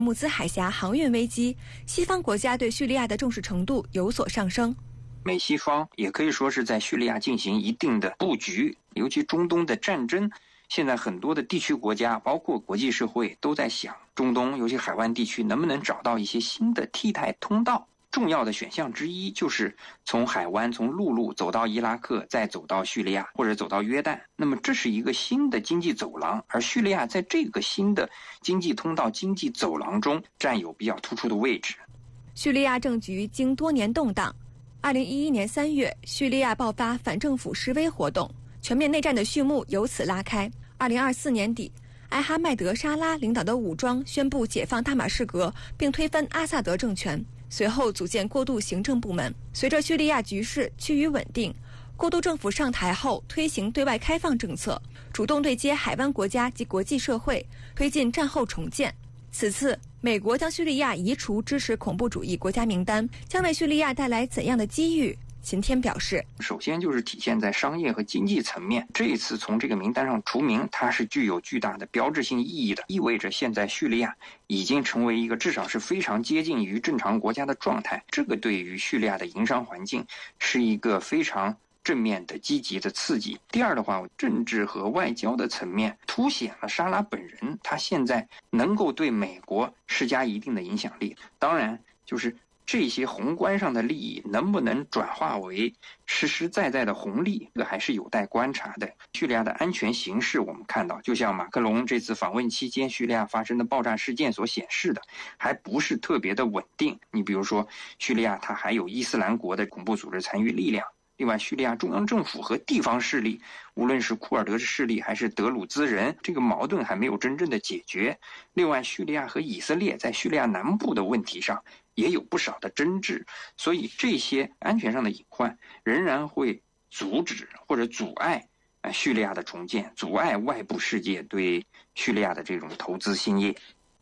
穆兹海峡航运危机，西方国家对叙利亚的重视程度有所上升。 美西方也可以说是在叙利亚进行一定的布局，尤其中东的战争，现在很多的地区国家，包括国际社会都在想，中东尤其海湾地区能不能找到一些新的替代通道。重要的选项之一就是从海湾从陆路走到伊拉克，再走到叙利亚或者走到约旦，那么这是一个新的经济走廊，而叙利亚在这个新的经济通道经济走廊中占有比较突出的位置。 叙利亚政局经多年动荡，2011年3月叙利亚爆发反政府示威活动，全面内战的序幕由此拉开。2024年底，艾哈迈德·沙拉领导的武装宣布解放大马士革，并推翻阿萨德政权，随后组建过渡行政部门。随着叙利亚局势趋于稳定，过渡政府上台后推行对外开放政策，主动对接海湾国家及国际社会，推进战后重建。此次美国将叙利亚移除支持恐怖主义国家名单，将为叙利亚带来怎样的机遇？秦天表示， 首先就是体现在商业和经济层面，这一次从这个名单上除名，它是具有巨大的标志性意义的，意味着现在叙利亚已经成为一个至少是非常接近于正常国家的状态，这个对于叙利亚的营商环境是一个非常正面的积极的刺激。第二的话，政治和外交的层面凸显了沙拉本人他现在能够对美国施加一定的影响力，当然就是这些宏观上的利益能不能转化为实实在在的红利，这个还是有待观察的。叙利亚的安全形势我们看到，就像马克龙这次访问期间叙利亚发生的爆炸事件所显示的，还不是特别的稳定。你比如说叙利亚它还有伊斯兰国的恐怖组织残余力量，另外叙利亚中央政府和地方势力，无论是库尔德势力还是德鲁兹人，这个矛盾还没有真正的解决。另外叙利亚和以色列在叙利亚南部的问题上也有不少的争执，所以这些安全上的隐患仍然会阻止或者阻碍叙利亚的重建，阻碍外部世界对叙利亚的这种投资兴业。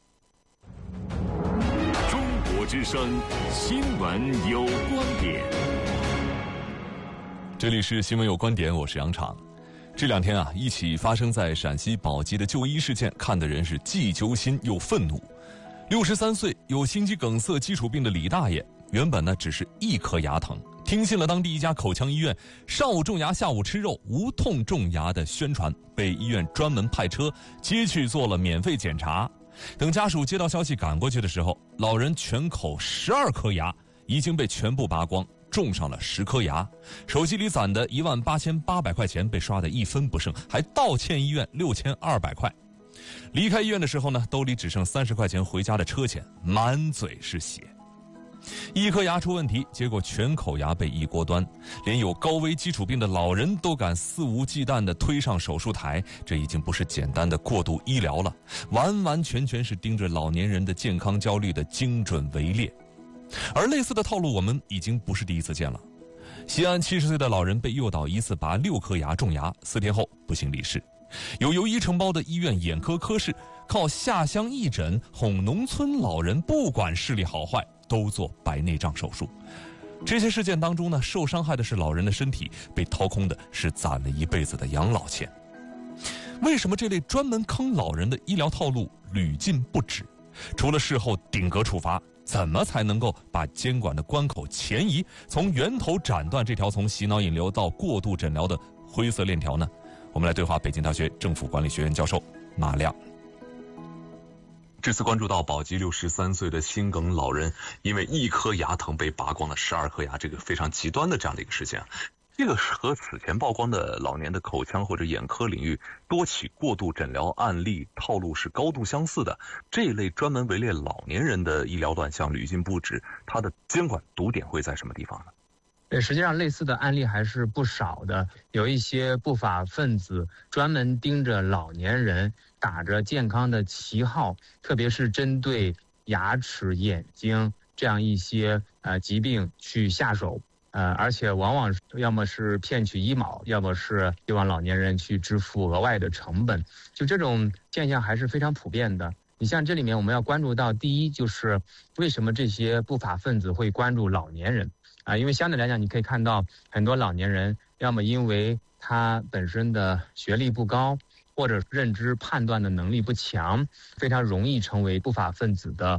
中国之声，新闻有观点。 这里是新闻有观点，我是杨昶。这两天一起发生在陕西宝鸡的就医事件，看的人是既揪心又愤怒。63岁有心肌梗塞基础病的李大爷，原本只是一颗牙疼，听信了当地一家口腔医院上午种牙下午吃肉无痛种牙的宣传，被医院专门派车接去做了免费检查。等家属接到消息赶过去的时候，老人全口12颗牙已经被全部拔光，种上了10颗牙，手机里攒的18800块钱被刷得一分不剩，还倒欠医院6200块。离开医院的时候呢，兜里只剩30块钱回家的车钱，满嘴是血。一颗牙出问题，结果全口牙被一锅端，连有高危基础病的老人都敢肆无忌惮地推上手术台，这已经不是简单的过度医疗了，完完全全是盯着老年人的健康焦虑的精准围猎。而类似的套路我们已经不是第一次见了。西安70岁的老人被诱导一次拔6颗牙种牙，4天后不幸离世。有由医承包的医院眼科科室靠下乡义诊哄农村老人不管视力好坏都做白内障手术。这些事件当中呢，受伤害的是老人的身体，被掏空的是攒了一辈子的养老钱。为什么这类专门坑老人的医疗套路屡禁不止？除了事后顶格处罚，怎么才能够把监管的关口前移，从源头斩断这条从洗脑引流到过度诊疗的灰色链条呢？我们来对话北京大学政府管理学院教授马亮。这次关注到宝鸡63岁的心梗老人因为一颗牙疼被拔光了12颗牙，这个非常极端的这样的一个事件。这个和此前曝光的老年的口腔或者眼科领域多起过度诊疗案例套路是高度相似的。这一类专门围猎老年人的医疗乱象屡禁不止，它的监管堵点会在什么地方呢？ 实际上类似的案例还是不少的，有一些不法分子专门盯着老年人，打着健康的旗号，特别是针对牙齿、眼睛这样一些疾病去下手，而且往往要么是骗取1毛，要么是希望老年人去支付额外的成本，就这种现象还是非常普遍的。你像这里面我们要关注到，第一就是为什么这些不法分子会关注老年人因为相对来讲，你可以看到很多老年人，要么因为他本身的学历不高， 或者认知判断的能力不强，非常容易成为不法分子的